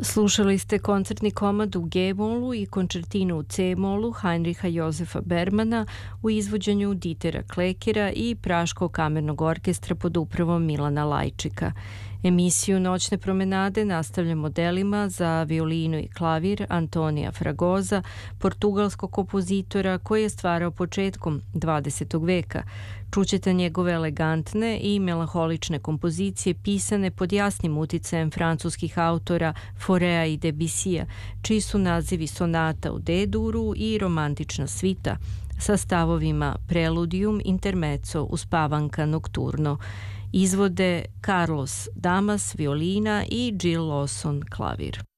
Slušali ste koncertni komad u G-molu i koncertinu u C-molu Heinricha Josefa Bermana u izvođenju Dietera Klekera i Praškog kamernog orkestra pod upravom Milana Lajčika. Emisiju Noćne promenade nastavljamo delima za violinu i klavir Antonija Fragoza, portugalskog kompozitora koji je stvarao početkom 20. veka. Čućete njegove elegantne i melanholične kompozicije pisane pod jasnim uticajem francuskih autora Faurea i Debussija, čiji su nazivi sonata u D-duru i romantična svita, sa stavovima Preludium, Intermezzo, Uspavanka, Nocturno. Izvode Carlos Damas, violina i Jill Lawson, klavir.